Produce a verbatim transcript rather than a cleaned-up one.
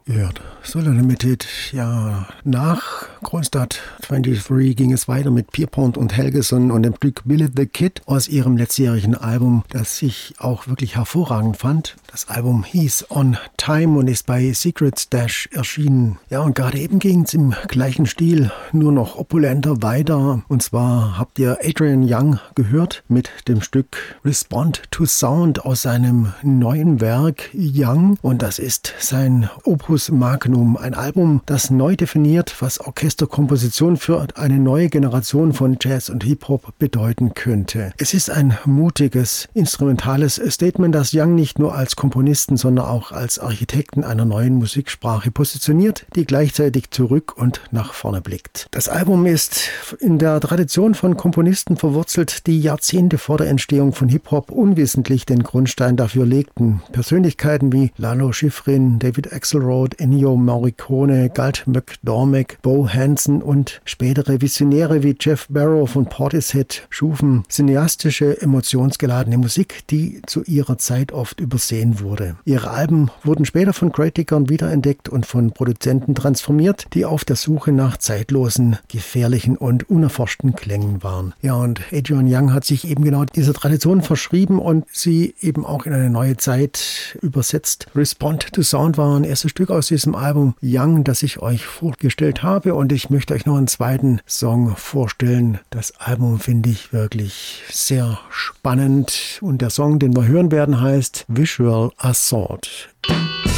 gehört. Solar Limited, ja, nach Kronstadt dreiundzwanzig ging es weiter mit Pierpont und Helgeson und dem Stück Billy the Kid aus ihrem letztjährigen Album, das ich auch wirklich hervorragend fand. Das Album hieß On Time und ist bei Secret Stash erschienen. Ja, und gerade eben ging es im gleichen Stil, nur noch opulenter weiter. Und zwar habt ihr Adrian Younge gehört mit dem Stück Respond to Sound aus seinem neuen Werk Young. Und das ist sein Opus Magnum, ein Album, das neu definiert, was Orchesterkomposition für eine neue Generation von Jazz und Hip-Hop bedeuten könnte. Es ist ein mutiges, instrumentales Statement, das Young nicht nur als Komponisten, sondern auch als Architekten einer neuen Musiksprache positioniert, die gleichzeitig zurück und nach vorne blickt. Das Album ist in der Tradition von Komponisten verwurzelt, die Jahrzehnte vor der Entstehung von Hip-Hop unwissentlich den Grundstein dafür legten. Persönlichkeiten wie Lalo Schifrin, David Axelrod, Ennio Morricone, Galt McDormack, Bo Hansen und spätere Visionäre wie Jeff Barrow von Portishead schufen cineastische, emotionsgeladene Musik, die zu ihrer Zeit oft übersehen wurde. Ihre Alben wurden später von Kritikern wiederentdeckt und von Produzenten transformiert, die auf der Suche nach zeitlosen, gefährlichen und unerforschten Klängen waren. Ja, und Adrian Younge hat sich eben genau dieser Tradition verschrieben und sie eben auch in eine neue Zeit übersetzt. Respond to Sound war ein erstes Stück aus diesem Album Young, das ich euch vorgestellt habe, und ich möchte euch noch einen zweiten Song vorstellen. Das Album finde ich wirklich sehr spannend und der Song, den wir hören werden, heißt Visual Assault.